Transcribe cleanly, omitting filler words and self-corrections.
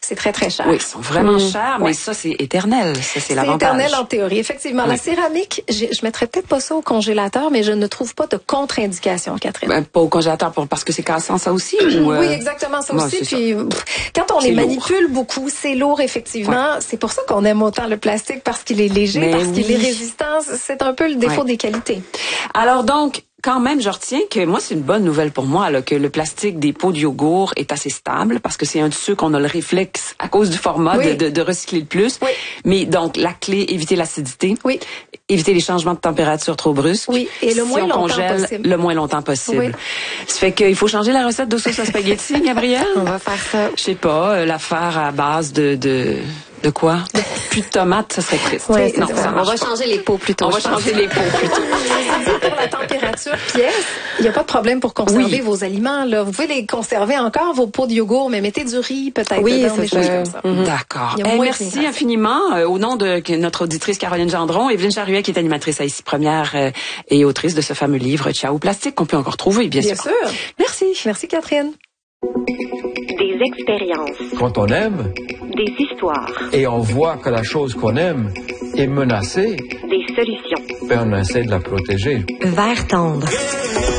c'est très, très cher. Oui, ils sont vraiment chers, mais ça, c'est éternel. Ça, c'est l'avantage. C'est éternel en théorie, effectivement. Oui. La céramique, je mettrais peut-être pas ça au congélateur, mais je ne trouve pas de contre-indication, Catherine. Ben, pas au congélateur parce que c'est cassant, ça aussi? Oui, exactement, ça aussi. Puis, quand on les manipule beaucoup, c'est lourd, effectivement. Ouais. C'est pour ça qu'on aime autant le plastique, parce qu'il est léger, parce qu'il est résistant. C'est un peu le défaut des qualités. Alors donc, quand même, je retiens que moi, c'est une bonne nouvelle pour moi là, que le plastique des pots de yogourt est assez stable parce que c'est un de ceux qu'on a le réflexe à cause du format de recycler le plus. Oui. Mais donc, la clé, éviter l'acidité. Oui. Éviter les changements de température trop brusques. Oui. Et le moins longtemps possible. Le moins longtemps possible. Oui. Ça fait qu'il faut changer la recette de sauce à spaghetti, Gabrielle. On va faire ça. Je sais pas, la faire à base de quoi? Plus de tomates, ça serait triste. Oui, non, on va changer les pots plutôt. On va changer les pots plutôt. Pour la température pièce, il n'y a pas de problème pour conserver vos aliments. Là. Vous pouvez les conserver encore, vos pots de yogourt, mais mettez du riz peut-être dedans, des choses comme ça. D'accord. Merci infiniment. Au nom de notre auditrice Caroline Gendron, Evelyne Charuet, qui est animatrice à Ici Première et autrice de ce fameux livre Ciao Plastique, qu'on peut encore trouver, bien sûr. Bien sûr. Merci. Merci, Catherine. Des expériences. Quand on aime. Des histoires. Et on voit que la chose qu'on aime est menacée. Des solutions. Ben, on essaie de la protéger. Vert tendre.